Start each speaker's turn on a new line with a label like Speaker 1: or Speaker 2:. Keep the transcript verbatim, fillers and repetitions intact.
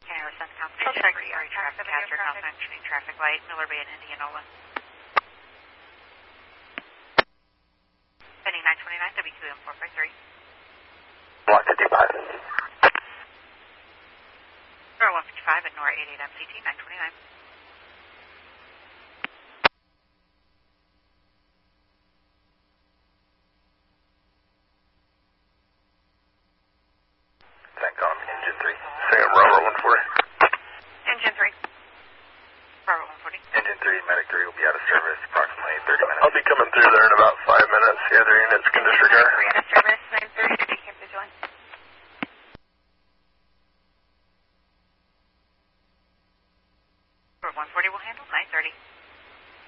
Speaker 1: Canary Center Constellation three, Area Traffic Hazard, Malfunctioning Traffic Light, Miller Bay and Indianola. Pending nine twenty-nine, W Q M four five three.
Speaker 2: one fifty-five.
Speaker 1: Nora one fifty-five at Nora eighty-eight M C T, nine twenty-nine.
Speaker 2: CENTCOM, Engine three. Sam, Bravo one forty.
Speaker 1: Engine three. Bravo one forty.
Speaker 2: Engine three, Medic three will be out of service approximately thirty minutes.
Speaker 3: I'll be coming through there in about five minutes. The other units can disregard.
Speaker 1: Three out of service.